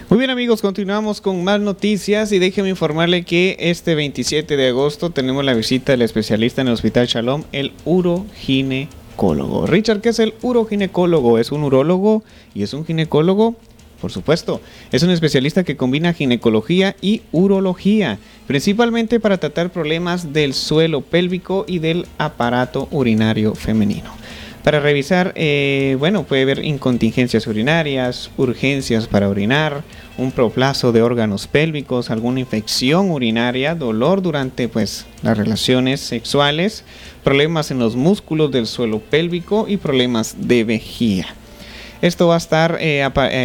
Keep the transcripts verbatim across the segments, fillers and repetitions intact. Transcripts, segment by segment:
Muy bien, amigos, continuamos con más noticias y déjeme informarle que este veintisiete de agosto tenemos la visita del especialista en el Hospital Shalom, el uroginecólogo. Richard, ¿qué es el uroginecólogo? ¿Es un urólogo y es un ginecólogo? Por supuesto, es un especialista que combina ginecología y urología, principalmente para tratar problemas del suelo pélvico y del aparato urinario femenino. Para revisar, eh, bueno, puede haber incontingencias urinarias, urgencias para orinar, un prolapso de órganos pélvicos, alguna infección urinaria, dolor durante pues, las relaciones sexuales, problemas en los músculos del suelo pélvico y problemas de vejiga. Esto va a estar eh,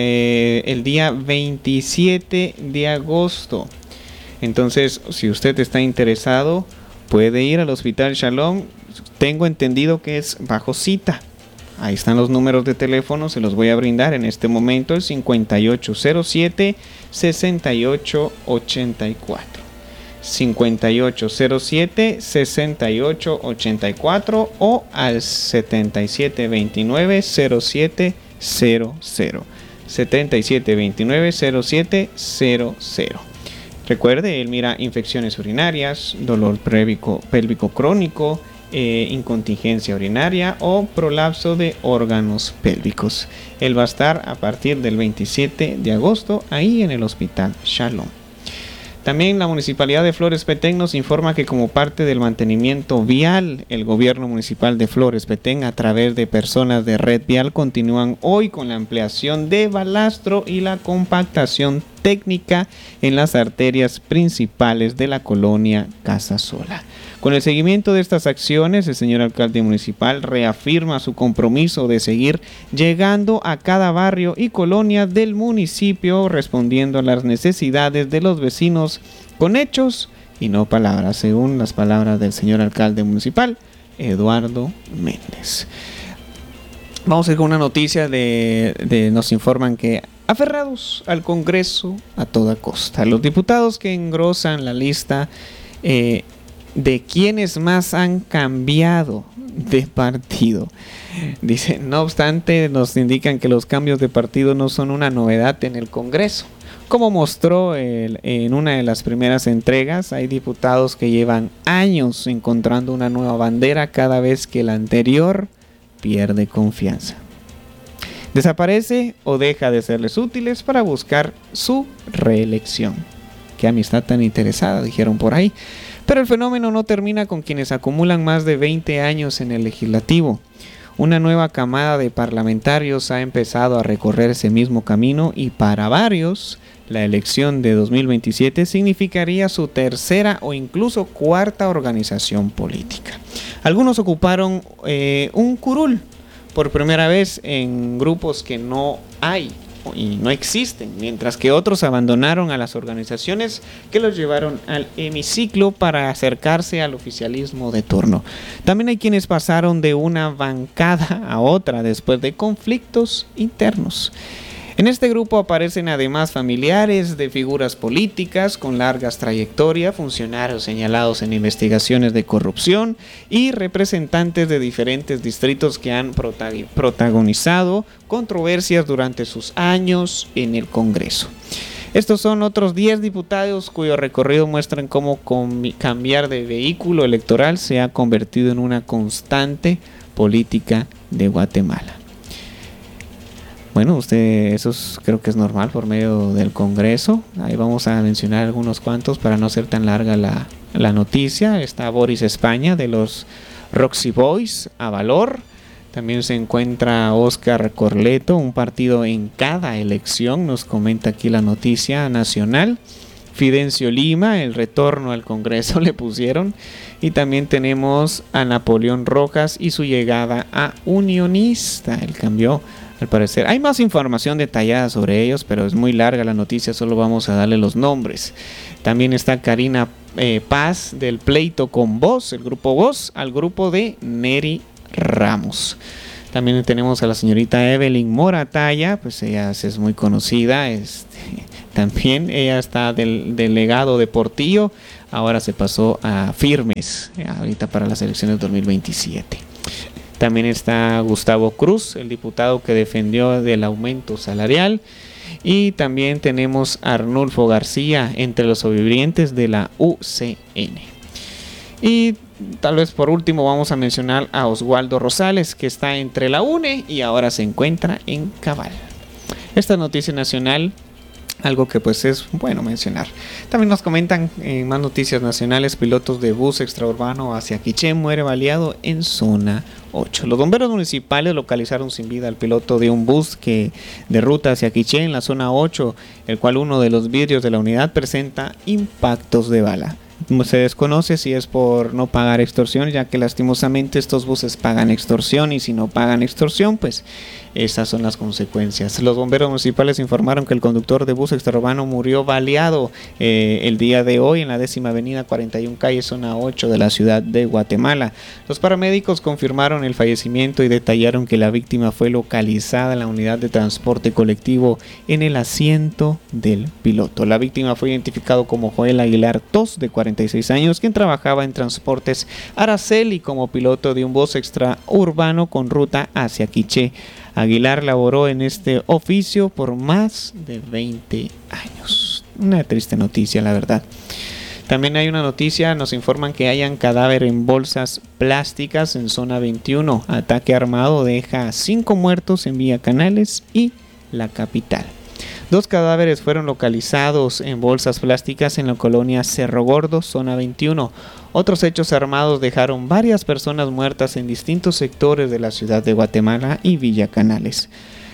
eh, el día veintisiete de agosto. Entonces, si usted está interesado, puede ir al Hospital Shalom. Tengo entendido que es bajo cita. Ahí están los números de teléfono, se los voy a brindar en este momento, el cincuenta y ocho cero siete, sesenta y ocho ochenta y cuatro. cincuenta y ocho cero siete, sesenta y ocho ochenta y cuatro o al setenta y siete veintinueve, cero siete cero cero. setenta y siete veintinueve, cero siete cero cero. Recuerde, él mira infecciones urinarias, dolor pélvico, pélvico crónico, eh, incontingencia urinaria o prolapso de órganos pélvicos. Él va a estar a partir del veintisiete de agosto ahí en el Hospital Shalom. También la Municipalidad de Flores Petén nos informa que como parte del mantenimiento vial, el gobierno municipal de Flores Petén a través de personas de Red Vial continúan hoy con la ampliación de balastro y la compactación técnica en las arterias principales de la colonia Casasola. Con el seguimiento de estas acciones, el señor alcalde municipal reafirma su compromiso de seguir llegando a cada barrio y colonia del municipio, respondiendo a las necesidades de los vecinos con hechos y no palabras, según las palabras del señor alcalde municipal, Eduardo Méndez. Vamos a ir con una noticia de, de nos informan que aferrados al Congreso a toda costa, los diputados que engrosan la lista eh, de quienes más han cambiado de partido. Dice, no obstante, nos indican que los cambios de partido no son una novedad en el Congreso. Como mostró el, en una de las primeras entregas, hay diputados que llevan años encontrando una nueva bandera cada vez que la anterior pierde confianza. Desaparece o deja de serles útiles para buscar su reelección. Qué amistad tan interesada, dijeron por ahí. Pero el fenómeno no termina con quienes acumulan más de veinte años en el legislativo. Una nueva camada de parlamentarios ha empezado a recorrer ese mismo camino y para varios, la elección de dos mil veintisiete significaría su tercera o incluso cuarta organización política. Algunos ocuparon eh, un curul por primera vez en grupos que no hay y no existen, mientras que otros abandonaron a las organizaciones que los llevaron al hemiciclo para acercarse al oficialismo de turno. También hay quienes pasaron de una bancada a otra después de conflictos internos. En este grupo aparecen además familiares de figuras políticas con largas trayectorias, funcionarios señalados en investigaciones de corrupción y representantes de diferentes distritos que han protagonizado controversias durante sus años en el Congreso. Estos son otros diez diputados cuyo recorrido muestran cómo cambiar de vehículo electoral se ha convertido en una constante política de Guatemala. Bueno, usted, eso es, creo que es normal por medio del Congreso. Ahí vamos a mencionar algunos cuantos para no ser tan larga la, la noticia. Está Boris España de los Roxy Boys, a valor. También se encuentra Oscar Corleto, un partido en cada elección, nos comenta aquí la noticia nacional. Fidencio Lima, el retorno al Congreso le pusieron. Y también tenemos a Napoleón Rojas y su llegada a Unionista. Él cambió, al parecer. Hay más información detallada sobre ellos, pero es muy larga la noticia, solo vamos a darle los nombres. También está Karina eh, Paz del Pleito con Voz, el grupo Voz, al grupo de Neri Ramos. También tenemos a la señorita Evelyn Morataya, pues ella es muy conocida. Este, también ella está del delegado de Portillo, ahora se pasó a Firmes, ahorita para las elecciones dos mil veintisiete. También está Gustavo Cruz, el diputado que defendió del aumento salarial. Y también tenemos a Arnulfo García entre los sobrevivientes de la U C N. Y tal vez por último vamos a mencionar a Oswaldo Rosales, que está entre la U N E y ahora se encuentra en Cabal. Esta noticia nacional, algo que pues es bueno mencionar. También nos comentan en más noticias nacionales: pilotos de bus extraurbano hacia Quiché muere baleado en zona ocho. Los bomberos municipales localizaron sin vida al piloto de un bus que de ruta hacia Quiché en la zona ocho, el cual uno de los vidrios de la unidad presenta impactos de bala. Se desconoce si es por no pagar extorsión, ya que lastimosamente estos buses pagan extorsión, y si no pagan extorsión, pues esas son las consecuencias. Los bomberos municipales informaron que el conductor de bus extraurbano murió baleado eh, el día de hoy en la décima avenida cuarenta y una calle zona ocho de la ciudad de Guatemala. Los paramédicos confirmaron el fallecimiento y detallaron que la víctima fue localizada en la unidad de transporte colectivo en el asiento del piloto. La víctima fue identificado como Joel Aguilar Tos, de cuarenta y seis años, quien trabajaba en Transportes Araceli como piloto de un bus extraurbano con ruta hacia Quiché. Aguilar laboró en este oficio por más de veinte años. Una triste noticia, la verdad. También hay una noticia, nos informan que hayan cadáver en bolsas plásticas en zona veintiuno. Ataque armado deja cinco muertos en Villa Canales y la capital. Dos cadáveres fueron localizados en bolsas plásticas en la colonia Cerro Gordo, zona veintiuno. Otros hechos armados dejaron varias personas muertas en distintos sectores de la ciudad de Guatemala y Villa Canales.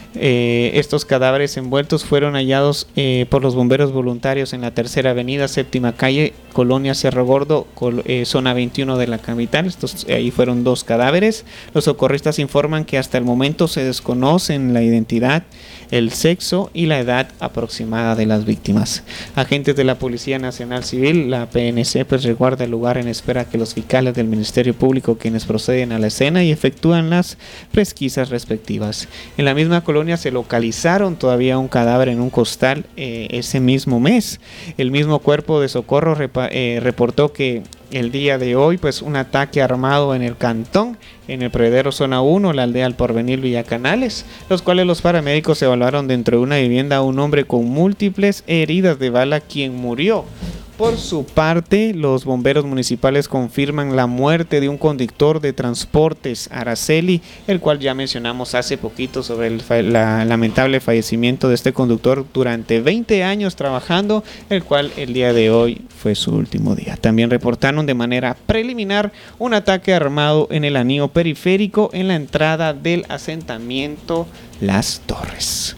Eh, estos cadáveres envueltos fueron hallados eh, por los bomberos voluntarios en la tercera avenida, séptima calle, colonia Cerro Gordo, col, eh, zona veintiuno de la capital. Estos, eh, ahí fueron dos cadáveres. Los socorristas informan que hasta el momento se desconocen la identidad, el sexo y la edad aproximada de las víctimas. Agentes de la Policía Nacional Civil, la P N C, pues resguarda el lugar en espera que los fiscales del Ministerio Público, quienes proceden a la escena y efectúan las pesquisas respectivas. En la misma colonia se localizaron todavía un cadáver en un costal eh, ese mismo mes. El mismo cuerpo de socorro repa, eh, reportó que el día de hoy pues un ataque armado en el cantón, en el Provedero zona uno, la aldea El Porvenir, Villa Canales, los cuales los paramédicos evaluaron dentro de una vivienda a un hombre con múltiples heridas de bala, quien murió. Por su parte, los bomberos municipales confirman la muerte de un conductor de Transportes Araceli, el cual ya mencionamos hace poquito sobre el fa- la lamentable fallecimiento de este conductor durante veinte años trabajando, el cual el día de hoy fue su último día. También reportaron de manera preliminar un ataque armado en el anillo periférico en la entrada del asentamiento Las Torres.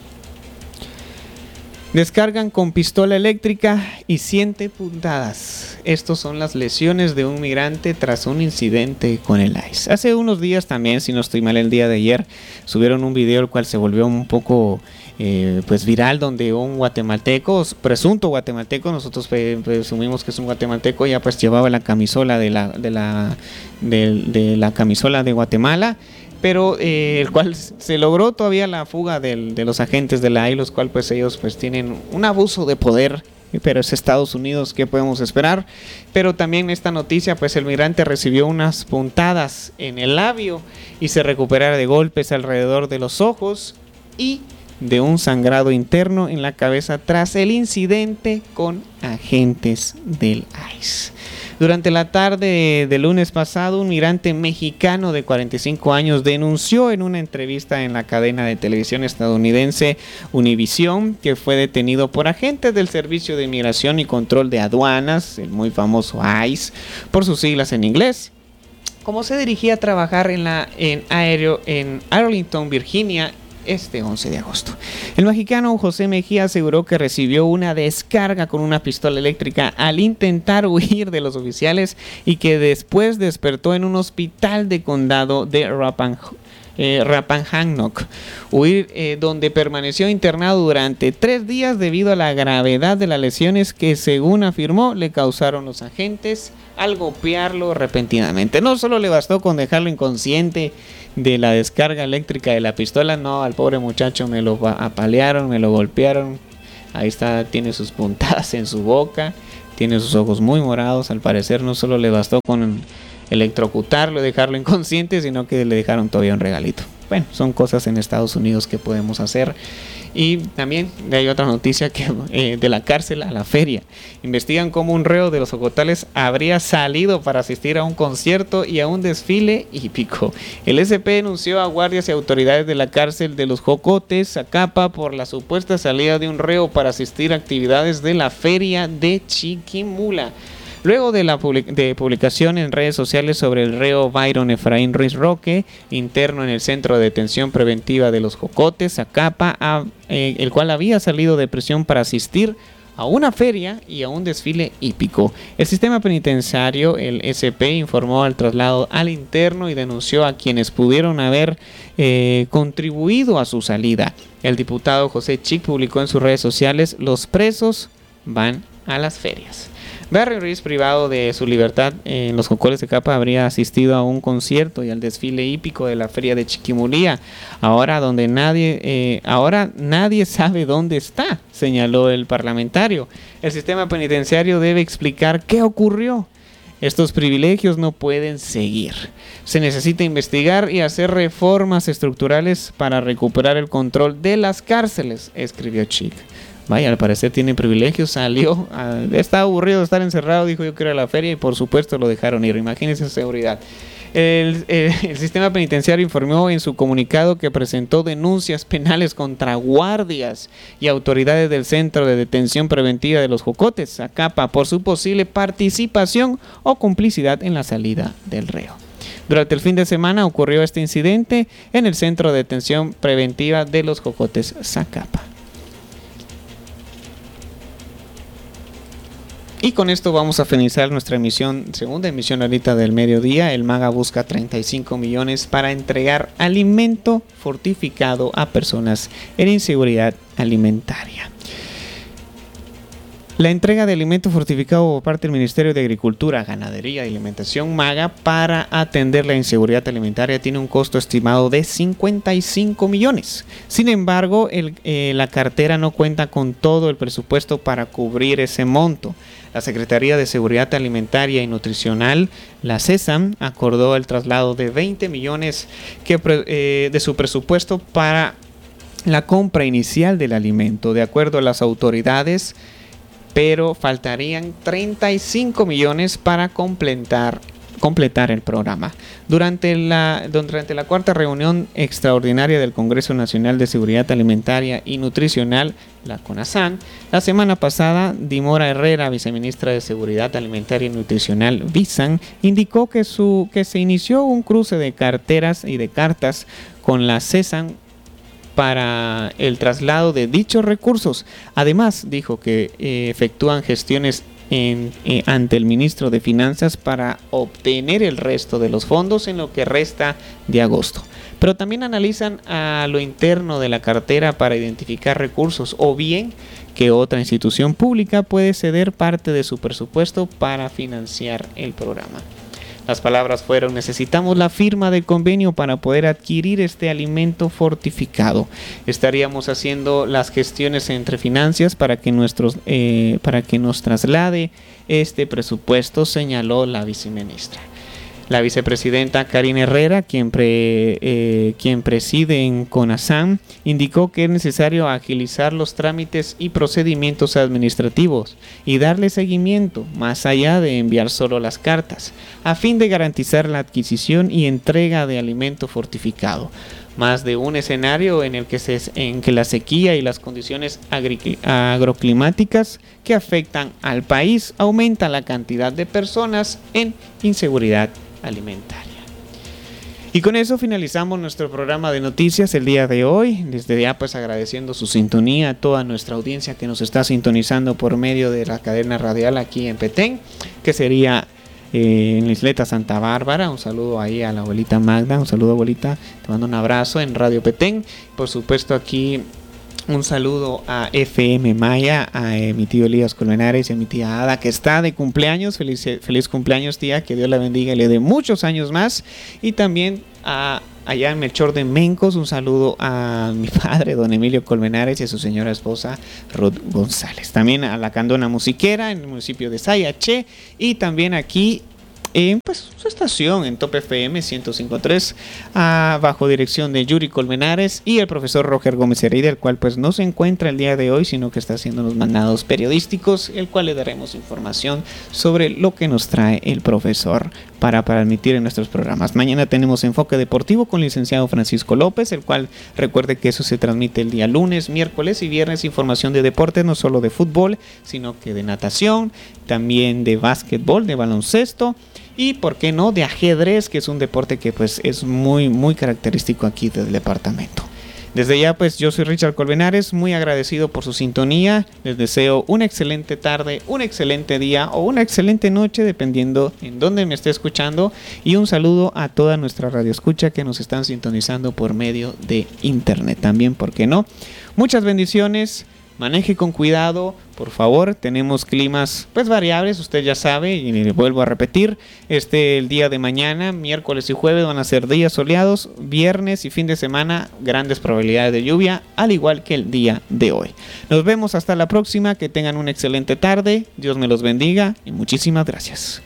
Descargan con pistola eléctrica y siete puntadas. Estos son las lesiones de un migrante tras un incidente con el I C E. Hace unos días también, si no estoy mal, el día de ayer, subieron un video el cual se volvió un poco eh, pues viral, donde un guatemalteco, presunto guatemalteco, nosotros presumimos que es un guatemalteco, ya pues llevaba la camisola de la, de la, de, de la camisola de Guatemala, pero eh, el cual se logró todavía la fuga del, de los agentes de la A I, los cuales pues ellos pues tienen un abuso de poder, pero es Estados Unidos, ¿qué podemos esperar? Pero también esta noticia, pues el migrante recibió unas puntadas en el labio y se recupera de golpes alrededor de los ojos y de un sangrado interno en la cabeza tras el incidente con agentes del I C E. Durante la tarde del lunes pasado, un migrante mexicano de cuarenta y cinco años denunció en una entrevista en la cadena de televisión estadounidense Univision que fue detenido por agentes del Servicio de Inmigración y Control de Aduanas, el muy famoso I C E, por sus siglas en inglés, como se dirigía a trabajar en, la, en, aéreo, en Arlington, Virginia, este once de agosto. El mexicano José Mejía aseguró que recibió una descarga con una pistola eléctrica al intentar huir de los oficiales y que después despertó en un hospital de condado de Rappahannock, eh, Rappahannock huir, eh, donde permaneció internado durante tres días debido a la gravedad de las lesiones que, según afirmó, le causaron los agentes al golpearlo repentinamente. No solo le bastó con dejarlo inconsciente de la descarga eléctrica de la pistola, no, al pobre muchacho me lo apalearon, me lo golpearon. Ahí está, tiene sus puntadas en su boca, tiene sus ojos muy morados. Al parecer no solo le bastó con electrocutarlo y dejarlo inconsciente, sino que le dejaron todavía un regalito. Bueno, son cosas en Estados Unidos que podemos hacer. Y también hay otra noticia que eh, de la cárcel a la feria. Investigan cómo un reo de los Jocotales habría salido para asistir a un concierto y a un desfile hípico. El S P denunció a guardias y autoridades de la cárcel de los Jocotes, Zacapa, por la supuesta salida de un reo para asistir a actividades de la feria de Chiquimula. Luego de la public- de publicación en redes sociales sobre el reo Byron Efraín Ruiz Roque, interno en el Centro de Detención Preventiva de los Jocotes, Zacapa, a, eh, el cual había salido de prisión para asistir a una feria y a un desfile hípico. El sistema penitenciario, el S P, informó al traslado al interno y denunció a quienes pudieron haber eh, contribuido a su salida. El diputado José Chic publicó en sus redes sociales: los presos van a las ferias. Barry Ruiz, privado de su libertad en los Jocotes de Zacapa, habría asistido a un concierto y al desfile hípico de la feria de Chiquimulía, ahora donde nadie, eh, ahora nadie sabe dónde está, señaló el parlamentario. El sistema penitenciario debe explicar qué ocurrió. Estos privilegios no pueden seguir. Se necesita investigar y hacer reformas estructurales para recuperar el control de las cárceles, escribió Chic. Vaya, al parecer tiene privilegios, salió, uh, estaba aburrido de estar encerrado, dijo yo quiero ir a la feria y por supuesto lo dejaron ir. Imagínense esa seguridad. El, el, el sistema penitenciario informó en su comunicado que presentó denuncias penales contra guardias y autoridades del Centro de Detención Preventiva de los Jocotes, Zacapa, por su posible participación o complicidad en la salida del reo. Durante el fin de semana ocurrió este incidente en el Centro de Detención Preventiva de los Jocotes, Zacapa. Y con esto vamos a finalizar nuestra emisión, segunda emisión ahorita del mediodía. El MAGA busca treinta y cinco millones para entregar alimento fortificado a personas en inseguridad alimentaria. La entrega de alimento fortificado por parte del Ministerio de Agricultura, Ganadería y Alimentación MAGA para atender la inseguridad alimentaria tiene un costo estimado de cincuenta y cinco millones. Sin embargo, el, eh, la cartera no cuenta con todo el presupuesto para cubrir ese monto. La Secretaría de Seguridad Alimentaria y Nutricional, la CESAM, acordó el traslado de veinte millones que, eh, de su presupuesto para la compra inicial del alimento, de acuerdo a las autoridades, pero faltarían treinta y cinco millones para completar, completar el programa. Durante la, durante la cuarta reunión extraordinaria del Congreso Nacional de Seguridad Alimentaria y Nutricional, la CONASAN, la semana pasada, Dimora Herrera, viceministra de Seguridad Alimentaria y Nutricional, VISAN, indicó que, su, que se inició un cruce de carteras y de cartas con la CESAM para el traslado de dichos recursos. Además, dijo que eh, efectúan gestiones en, eh, ante el ministro de Finanzas para obtener el resto de los fondos en lo que resta de agosto. Pero también analizan a lo interno de la cartera para identificar recursos o bien que otra institución pública puede ceder parte de su presupuesto para financiar el programa. Las palabras fueron: necesitamos la firma del convenio para poder adquirir este alimento fortificado. Estaríamos haciendo las gestiones entre finanzas para que, nuestros, eh, para que nos traslade este presupuesto, señaló la viceministra. La vicepresidenta Karina Herrera, quien, pre, eh, quien preside en CONASAM, indicó que es necesario agilizar los trámites y procedimientos administrativos y darle seguimiento, más allá de enviar solo las cartas, a fin de garantizar la adquisición y entrega de alimento fortificado. Más de un escenario en el que, se, en que la sequía y las condiciones agri, agroclimáticas que afectan al país aumentan la cantidad de personas en inseguridad alimentaria. Y con eso finalizamos nuestro programa de noticias el día de hoy. Desde ya pues agradeciendo su sintonía a toda nuestra audiencia que nos está sintonizando por medio de la cadena radial aquí en Petén, que sería eh, en la isleta Santa Bárbara. Un saludo ahí a la abuelita Magda, un saludo abuelita, te mando un abrazo en Radio Petén. Por supuesto aquí un saludo a F M Maya, a eh, mi tío Elías Colmenares y a mi tía Ada, que está de cumpleaños. Feliz, feliz cumpleaños, tía, que Dios la bendiga y le dé muchos años más. Y también a allá en Melchor de Mencos, un saludo a mi padre, don Emilio Colmenares, y a su señora esposa, Ruth González. También a la Candona Musiquera, en el municipio de Sayaché, y también aquí en pues, su estación en Top F M ciento cinco punto tres, uh, bajo dirección de Yuri Colmenares y el profesor Roger Gómez Heredia, el cual pues no se encuentra el día de hoy, sino que está haciendo unos mandados periodísticos, el cual le daremos información sobre lo que nos trae el profesor para, para admitir en nuestros programas. Mañana tenemos Enfoque Deportivo con el licenciado Francisco López, el cual recuerde que eso se transmite el día lunes, miércoles y viernes, información de deporte, no solo de fútbol, sino que de natación, también de básquetbol, de baloncesto y, por qué no, de ajedrez, que es un deporte que pues es muy, muy característico aquí del departamento. Desde ya, pues yo soy Richard Colmenares, muy agradecido por su sintonía. Les deseo una excelente tarde, un excelente día o una excelente noche, dependiendo en dónde me esté escuchando. Y un saludo a toda nuestra radioescucha que nos están sintonizando por medio de internet. También, ¿por qué no? Muchas bendiciones. Maneje con cuidado, por favor. Tenemos climas pues variables, usted ya sabe, y le vuelvo a repetir, este el día de mañana, miércoles y jueves van a ser días soleados, viernes y fin de semana grandes probabilidades de lluvia, al igual que el día de hoy. Nos vemos hasta la próxima, que tengan una excelente tarde, Dios me los bendiga y muchísimas gracias.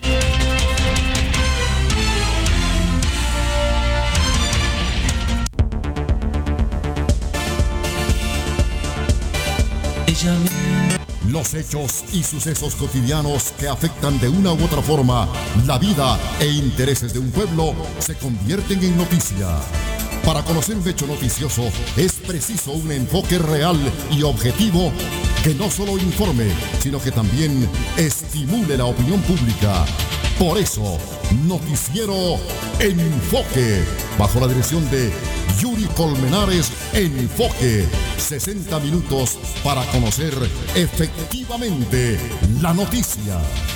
Los hechos y sucesos cotidianos que afectan de una u otra forma la vida e intereses de un pueblo se convierten en noticia. Para conocer un hecho noticioso es preciso un enfoque real y objetivo que no solo informe, sino que también estimule la opinión pública. Por eso, Noticiero Enfoque, bajo la dirección de Yuri Colmenares. Enfoque, sesenta minutos para conocer efectivamente la noticia.